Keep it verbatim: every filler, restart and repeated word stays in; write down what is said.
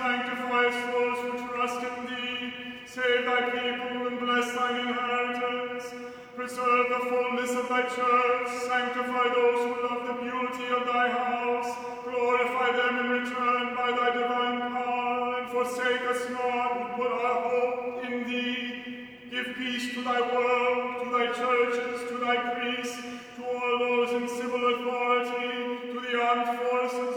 sanctify those who trust in thee. Save thy people and bless thine inheritance. Preserve the fullness of thy church. Sanctify those who love the beauty of thy house. Glorify them in return by thy divine power, and forsake us not who put our hope in thee. Give peace to thy world, to thy churches, to thy priests, to all those in civil authority, to the armed forces,